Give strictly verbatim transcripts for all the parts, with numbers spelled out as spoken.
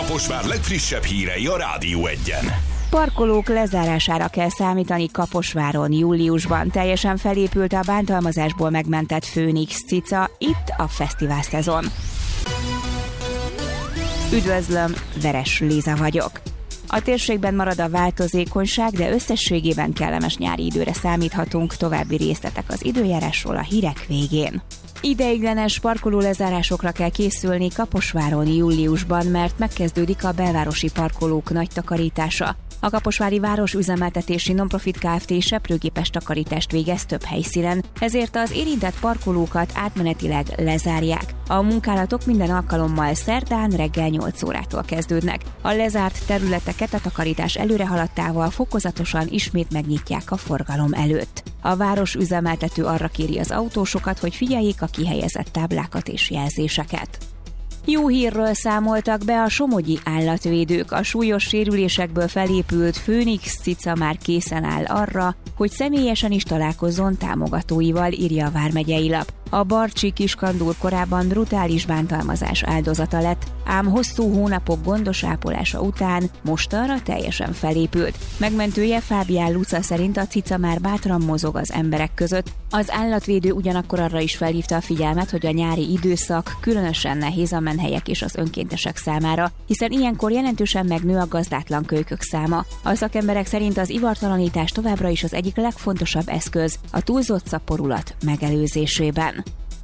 Kaposvár legfrissebb hírei a Rádió Egyen. Parkolók lezárására kell számítani Kaposváron júliusban. Teljesen felépült a bántalmazásból megmentett Főnix cica, itt a fesztivál szezon. Üdvözlöm, Veres Léza vagyok. A térségben marad a változékonyság, de összességében kellemes nyári időre számíthatunk. További részletek az időjárásról a hírek végén. Ideiglenes parkolólezárásokra kell készülni Kaposváron júliusban, mert megkezdődik a belvárosi parkolók nagy takarítása. A Kaposvári Város Üzemeltetési Nonprofit Kft. Seprőgépes takarítást végez több helyszínen, ezért az érintett parkolókat átmenetileg lezárják. A munkálatok minden alkalommal szerdán reggel nyolc órától kezdődnek. A lezárt területeket a takarítás előrehaladtával fokozatosan ismét megnyitják a forgalom előtt. A város üzemeltető arra kéri az autósokat, hogy figyeljék a kihelyezett táblákat és jelzéseket. Jó hírről számoltak be a somogyi állatvédők. A súlyos sérülésekből felépült Főnix cica már készen áll arra, hogy személyesen is találkozzon támogatóival, írja a vármegyei lap. A barcsi kiskandúr korábban brutális bántalmazás áldozata lett, ám hosszú hónapok gondos ápolása után mostanra teljesen felépült. Megmentője Fábián Luca szerint a cica már bátran mozog az emberek között. Az állatvédő ugyanakkor arra is felhívta a figyelmet, hogy a nyári időszak különösen nehéz a menhelyek és az önkéntesek számára, hiszen ilyenkor jelentősen megnő a gazdátlan kölykök száma. A szakemberek szerint az ivartalanítás továbbra is az egyik legfontosabb eszköz a túlzott szaporulat megelőzésében.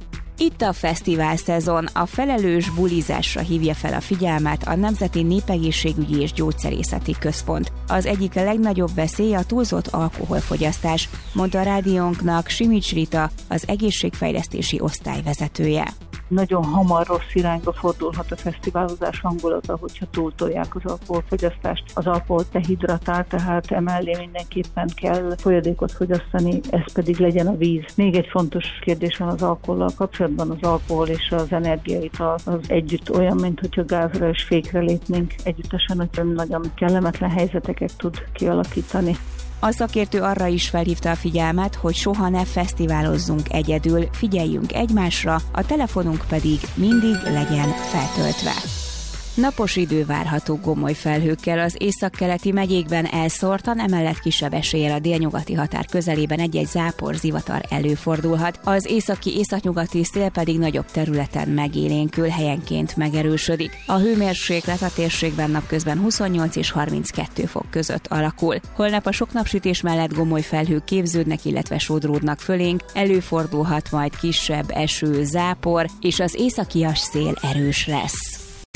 Itt a fesztivál szezon, a felelős bulizásra hívja fel a figyelmet a Nemzeti Népegészségügyi és Gyógyszerészeti Központ. Az egyik legnagyobb veszély a túlzott alkoholfogyasztás, mondta a rádiónknak Simics Rita, az egészségfejlesztési osztály vezetője. Nagyon hamar rossz irányba fordulhat a fesztiválozás hangulata, hogyha túltolják az alkoholfogyasztást. Az alkohol dehidratál, tehát emellé mindenképpen kell folyadékot fogyasztani, ez pedig legyen a víz. Még egy fontos kérdés van az alkohollal kapcsolatban, az alkohol és az energiaital az együtt olyan, mint hogyha gázra és fékre lépnénk együttesen, hogy nagyon kellemetlen helyzeteket tud kialakítani. A szakértő arra is felhívta a figyelmet, hogy soha ne fesztiválozzunk egyedül, figyeljünk egymásra, a telefonunk pedig mindig legyen feltöltve. Napos idő várható gomoly felhőkkel, az északkeleti megyékben elszórtan, emellett kisebb eséllyel a délnyugati határ közelében egy-egy zápor, zivatar előfordulhat. Az északi északnyugati szél pedig nagyobb területen megélénkül, helyenként megerősödik. A hőmérséklet a térségben napközben huszonnyolc és harminckettő fok között alakul. Holnap a sok napsütés mellett gomoly felhők képződnek, illetve sodródnak fölénk, előfordulhat majd kisebb eső, zápor, és az északias szél erős lesz.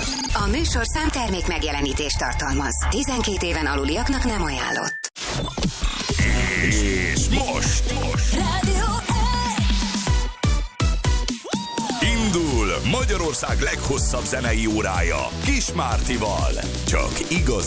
A műsor számtermék megjelenítést tartalmaz. tizenkét éven aluliaknak nem ajánlott. És most, most. Rádió Indul Magyarország leghosszabb zenei órája Kis Mártival. Csak igaz.